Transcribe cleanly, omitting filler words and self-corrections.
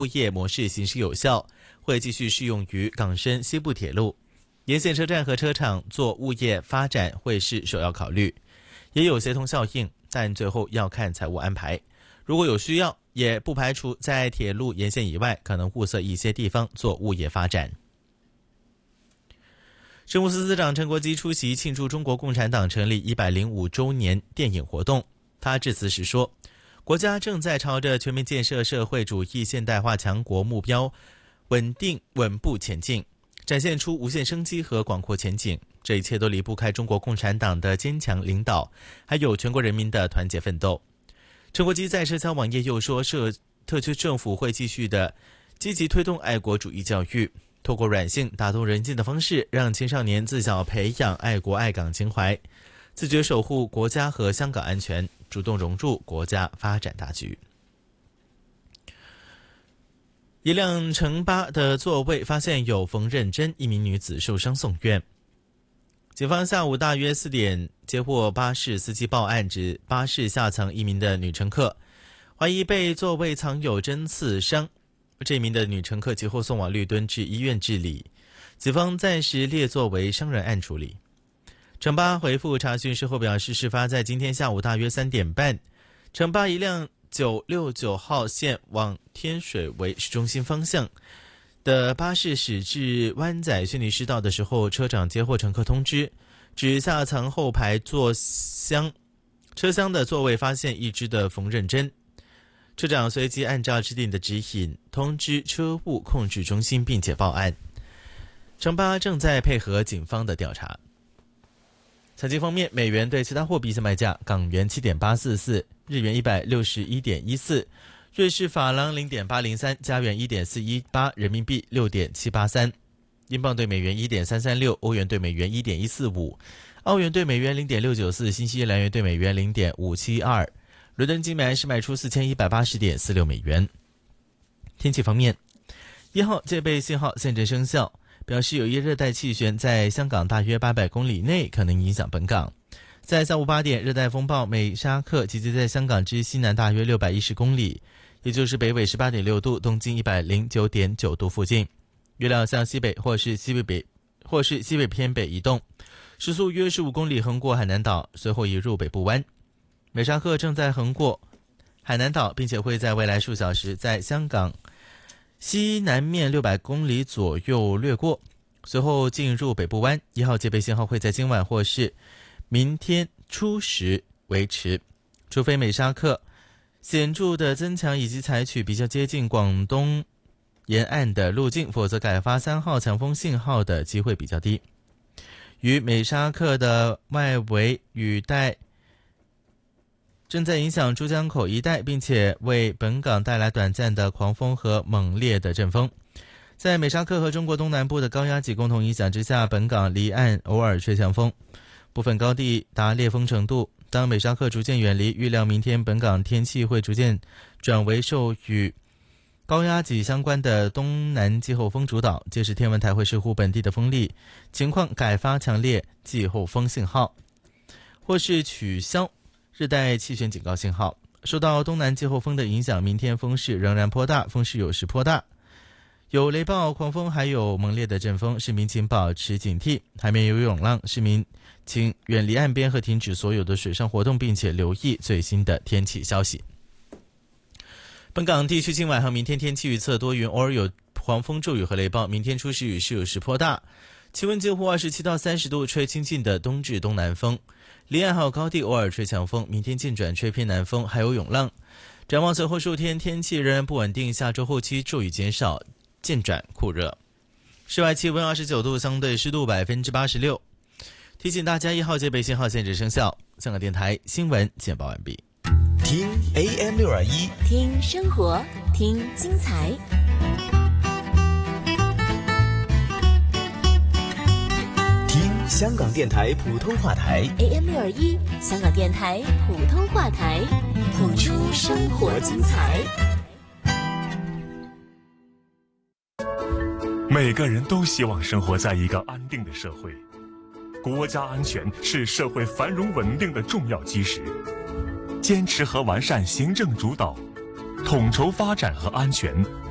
物业模式行之有效，会继续适用于港深西部铁路。沿线车站和车厂做物业发展会是首要考虑，也有协同效应，但最后要看财务安排。如果有需要，也不排除在铁路沿线以外可能物色一些地方做物业发展。政务司司长陈国基出席庆祝中国共产党成立105周年电影活动，他致辞时说，国家正在朝着全面建设社会主义现代化强国目标稳步前进，展现出无限生机和广阔前景，这一切都离不开中国共产党的坚强领导，还有全国人民的团结奋斗。陈国基在社交网页又说，特区政府会继续的积极推动爱国主义教育，透过软性打动人心的方式，让青少年自小培养爱国爱港情怀，自觉守护国家和香港安全，主动融入国家发展大局。一辆城巴的座位发现有缝纫针，一名女子受伤送院。警方下午大约4点接获巴士司机报案，指巴士下层一名的女乘客怀疑被座位藏有针刺伤，这名的女乘客其后送往绿墩至医院治理，警方暂时列作为伤人案处理。城巴回复查询事后表示，事发在今天下午大约3点半，城巴一辆969号线往天水围市中心方向的巴士驶至湾仔轩尼诗道的时候，车长接获乘客通知，指下层后排车厢的座位发现一支的缝纫针。车长随即按照制定的指引通知车务控制中心，并且报案。城巴正在配合警方的调查。财经方面，美元对其他货币现卖价：港元7.844，日元161.14，瑞士法郎0.803，加元1.418，人民币6.783，英镑对美元1.336，欧元对美元1.145，澳元对美元0.694，新西兰元对美元0.572。伦敦金每安士卖出4180.46美元。天气方面，1号戒备信号现正生效，表示有一热带气旋在香港大约800公里内可能影响本港。在下午8点，热带风暴美沙克集结在香港之西南大约610公里，也就是北纬18.6度，东经109.9度附近。预料向西北或是西北偏北移动，时速约15公里，横过海南岛，随后移入北部湾。美沙克正在横过海南岛，并且会在未来数小时在香港西南面600公里左右掠过，随后进入北部湾。1号戒备信号会在今晚或是明天初时维持，除非美沙克显著的增强以及采取比较接近广东沿岸的路径，否则改发3号强风信号的机会比较低。与美沙克的外围雨带正在影响珠江口一带，并且为本港带来短暂的狂风和猛烈的阵风。在美沙克和中国东南部的高压脊共同影响之下，本港离岸偶尔吹强风，部分高地达烈风程度。当美沙克逐渐远离，预料明天本港天气会逐渐转为受与高压脊相关的东南季候风主导，届时天文台会视乎本地的风力情况改发强烈季候风信号，或是取消热带气旋警告信号。受到东南季候风的影响，明天风势仍然颇大，风势有时颇大，有雷暴、狂风，还有猛烈的阵风，市民请保持警惕。海面有涌浪，市民请远离岸边和停止所有的水上活动，并且留意最新的天气消息。本港地区今晚和明天天气预测多云，偶尔有狂风骤雨和雷暴，明天初时雨势有时颇大，气温介乎27到30度，吹清劲的东至东南风，离岸还有高地偶尔吹强风，明天渐转吹偏南风，还有涌浪。展望随后数天天气仍然不稳定，下周后期骤雨减少，渐转酷热。室外气温29度，相对湿度86%。提醒大家，1号戒备信号现正生效。香港电台新闻简报完毕。 听 AM621， 听生活，听精彩。 听香港电台普通话台 AM621，香港电台普通话台，谱出生活精彩。 每个人都希望生活在一个安定的社会，国家安全是社会繁荣稳定的重要基石。坚持和完善行政主导，统筹发展和安全，